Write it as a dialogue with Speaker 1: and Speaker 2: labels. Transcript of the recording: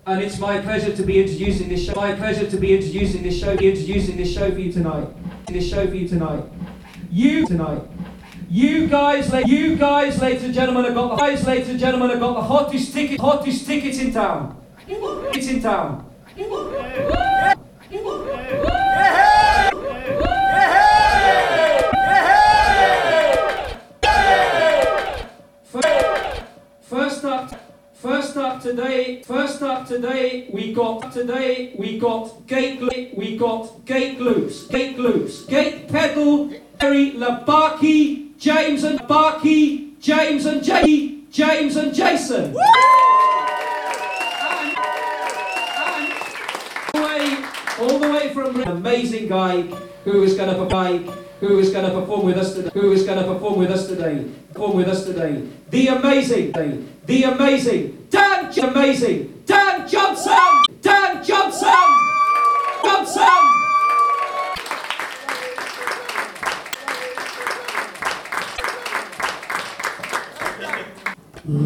Speaker 1: And it's my pleasure to be introducing this show. My pleasure to be introducing this show for you tonight. You guys, ladies and gentlemen, have got the hottest tickets in town. It's in town. First up today, we got gate loops, gate pedal, Harry Labaki, James and Jason. All the way from an amazing guy who is going to perform with us today. The amazing Dan Johnson.